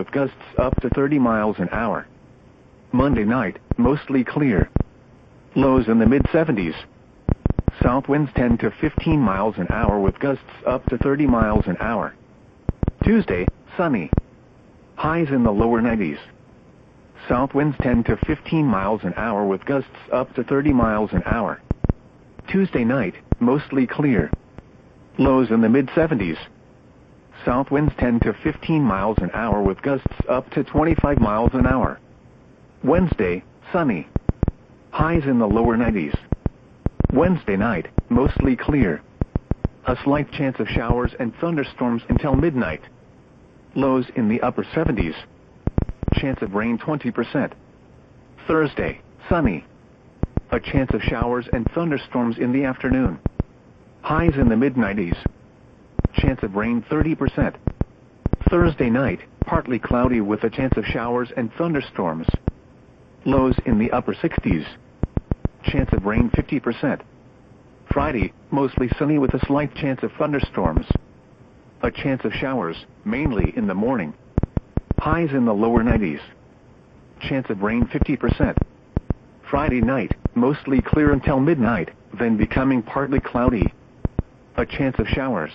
with gusts up to 30 miles an hour. Monday night, mostly clear. Lows in the mid-70s. South winds 10 to 15 miles an hour with gusts up to 30 miles an hour. Tuesday, sunny. Highs in the lower 90s. South winds 10 to 15 miles an hour with gusts up to 30 miles an hour. Tuesday night, mostly clear. Lows in the mid-70s. South winds 10 to 15 miles an hour with gusts up to 25 miles an hour. Wednesday, sunny. Highs in the lower 90s. Wednesday night, mostly clear. A slight chance of showers and thunderstorms until midnight. Lows in the upper 70s. Chance of rain 20%. Thursday, sunny. A chance of showers and thunderstorms in the afternoon. Highs in the mid-90s. Chance of rain 30%. Thursday night, partly cloudy with a chance of showers and thunderstorms. Lows in the upper 60s. Chance of rain 50%. Friday, mostly sunny with a slight chance of thunderstorms. A chance of showers, mainly in the morning. Highs in the lower 90s. Chance of rain 50%. Friday night, mostly clear until midnight, then becoming partly cloudy. A chance of showers.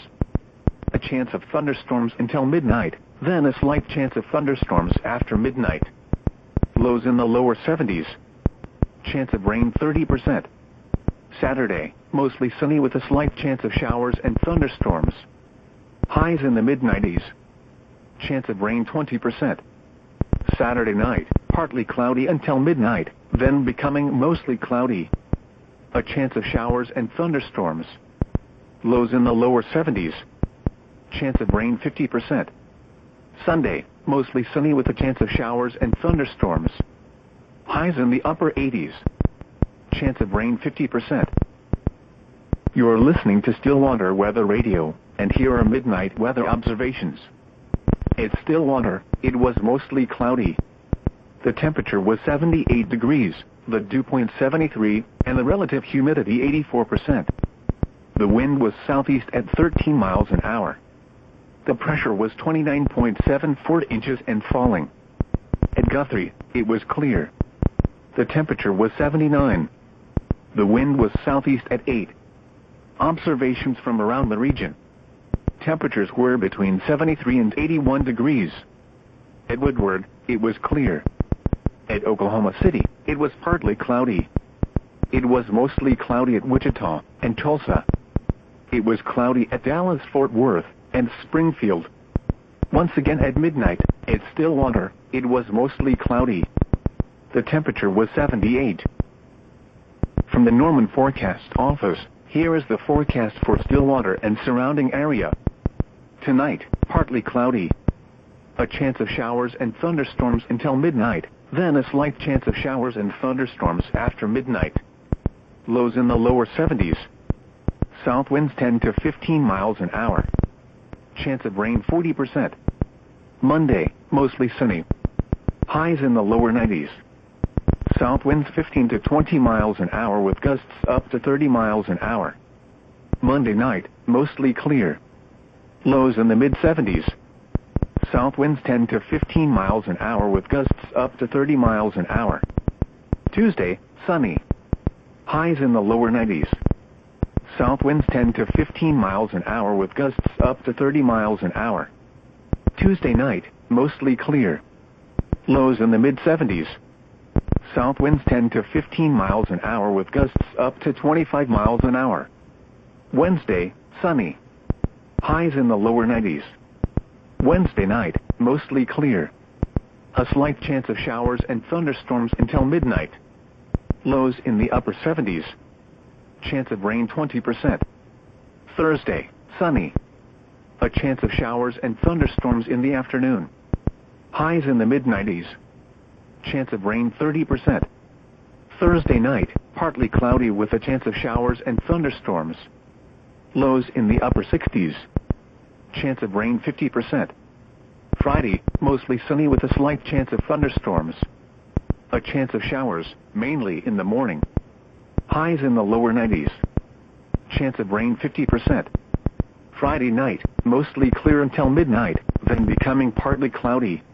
A chance of thunderstorms until midnight, then a slight chance of thunderstorms after midnight. Lows in the lower 70s. Chance of rain 30%. Saturday, mostly sunny with a slight chance of showers and thunderstorms. Highs in the mid-90s. Chance of rain 20%. Saturday night, partly cloudy until midnight, then becoming mostly cloudy. A chance of showers and thunderstorms. Lows in the lower 70s. Chance of rain 50%. Sunday, mostly sunny with a chance of showers and thunderstorms. Highs in the upper 80s. Chance of rain 50%. You're listening to Stillwater Weather Radio, and here are midnight weather observations. At Stillwater, it was mostly cloudy. The temperature was 78 degrees, the dew point 73, and the relative humidity 84%. The wind was southeast at 13 miles an hour. The pressure was 29.74 inches and falling. At Guthrie, it was clear. The temperature was 79. The wind was southeast at 8. Observations from around the region. Temperatures were between 73 and 81 degrees. At Woodward, it was clear. At Oklahoma City, it was partly cloudy. It was mostly cloudy at Wichita and Tulsa. It was cloudy at Dallas-Fort Worth and Springfield. Once again at midnight, at Stillwater, it was mostly cloudy. The temperature was 78. From the Norman Forecast Office, here is the forecast for Stillwater and surrounding area. Tonight, partly cloudy. A chance of showers and thunderstorms until midnight, then a slight chance of showers and thunderstorms after midnight. Lows in the lower 70s. South winds 10 to 15 miles an hour. Chance of rain 40%. Monday, mostly sunny. Highs in the lower 90s. South winds 15 to 20 miles an hour with gusts up to 30 miles an hour. Monday night, mostly clear. Lows in the mid-70s. South winds 10 to 15 miles an hour with gusts up to 30 miles an hour. Tuesday, sunny. Highs in the lower 90s. South winds 10 to 15 miles an hour with gusts up to 30 miles an hour. Tuesday night, mostly clear. Lows in the mid-70s. South winds 10 to 15 miles an hour with gusts up to 25 miles an hour. Wednesday, sunny. Highs in the lower 90s. Wednesday night, mostly clear. A slight chance of showers and thunderstorms until midnight. Lows in the upper 70s. Chance of rain 20%. Thursday, sunny. A chance of showers and thunderstorms in the afternoon. Highs in the mid-90s. Chance of rain 30%. Thursday night, partly cloudy with a chance of showers and thunderstorms. Lows in the upper 60s. Chance of rain 50%. Friday, mostly sunny with a slight chance of thunderstorms. A chance of showers, mainly in the morning. Highs in the lower 90s. Chance of rain 50%. Friday night, mostly clear until midnight, then becoming partly cloudy.